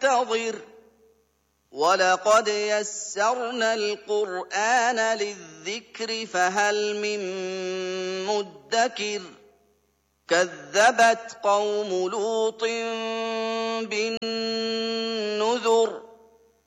فَانتَظِرْ وَلَقَدْ يَسَّرْنَا الْقُرْآنَ لِلذِّكْرِ فَهَلْ مِن مُّدَّكِرٍ كَذَّبَتْ قَوْمُ لُوطٍ بِالنُّذُرِ